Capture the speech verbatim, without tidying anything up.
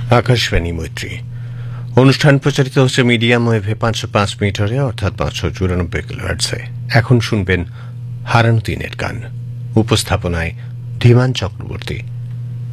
আকাশবাণী মৈত্রী অনুষ্ঠান প্রচারিত হচ্ছে মিডিয়াম ওয়েভে পাঁচশো পাঁচ মিটারে অর্থাৎ পাঁচশো চুরানব্বই কিলোহার্টজে। এখন শুনবেন হারানো দিনের গান, উপস্থাপনায় ধীমান চক্রবর্তী।